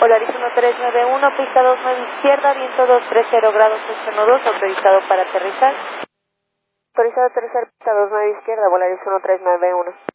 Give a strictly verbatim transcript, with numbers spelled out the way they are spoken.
Volaris uno tres nueve uno, pista dos nueve izquierda, viento dos tres cero grados ocho dos, autorizado para aterrizar. Autorizado a aterrizar, pista dos nueve izquierda, Volaris uno tres nueve uno.